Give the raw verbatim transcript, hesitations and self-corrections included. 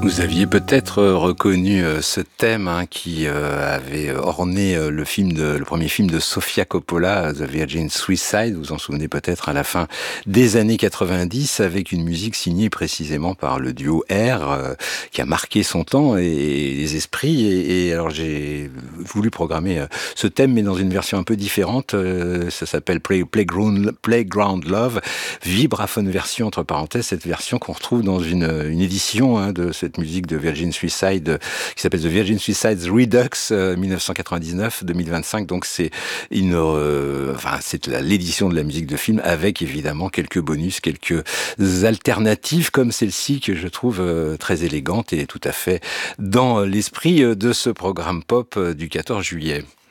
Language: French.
Vous aviez peut-être reconnu ce thème hein, qui euh, avait orné le film de, le premier film de Sofia Coppola, The Virgin Suicide. Vous vous en souvenez peut-être à la fin des années quatre-vingt-dix, avec une musique signée précisément par le duo R, euh, qui a marqué son temps et, et les esprits. Et, et alors j'ai voulu programmer euh, ce thème, mais dans une version un peu différente. Euh, ça s'appelle Play, Playground, Playground Love, vibraphone version entre parenthèses. Cette version qu'on retrouve dans une, une édition hein, de cette musique de Virgin Suicide qui s'appelle The Virgin Suicide Redux euh, mille neuf cent quatre-vingt-dix-neuf deux mille vingt-cinq. Donc c'est une, euh, enfin c'est la, l'édition de la musique de film avec évidemment quelques bonus, quelques alternatives comme celle-ci que je trouve euh, très élégante et tout à fait dans l'esprit de ce programme pop du quatorze juillet.